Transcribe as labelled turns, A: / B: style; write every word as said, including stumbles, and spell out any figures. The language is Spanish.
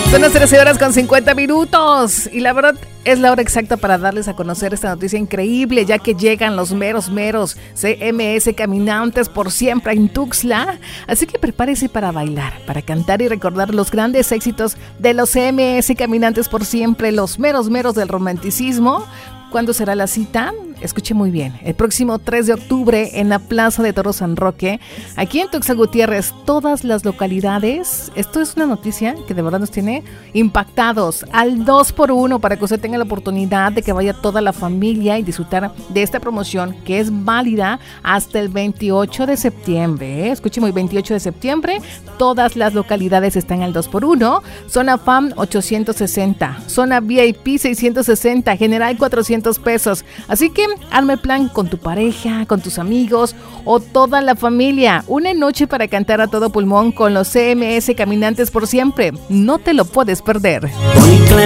A: Son las trece horas con cincuenta minutos y la verdad es la hora exacta para darles a conocer esta noticia increíble, ya que llegan los meros meros C M S Caminantes por Siempre en Tuxtla. Así que prepárese para bailar, para cantar y recordar los grandes éxitos de los C M S Caminantes por Siempre, los meros meros del romanticismo. ¿Cuándo será la cita? Escuche muy bien. El próximo tres de octubre en la Plaza de Toros San Roque, aquí en Tuxtla Gutiérrez, todas las localidades. Esto es una noticia que de verdad nos tiene impactados. Al dos por uno para que usted tenga la oportunidad de que vaya toda la familia y disfrutar de esta promoción que es válida hasta el veintiocho de septiembre. ¿eh? Escuche muy, veintiocho de septiembre. Todas las localidades están al dos por uno. Zona F A M ochocientos sesenta. Zona V I P seiscientos sesenta. General cuatrocientos pesos. Así que arma el plan con tu pareja, con tus amigos o toda la familia. Una noche para cantar a todo pulmón con los C M S Caminantes por Siempre. No te lo puedes perder.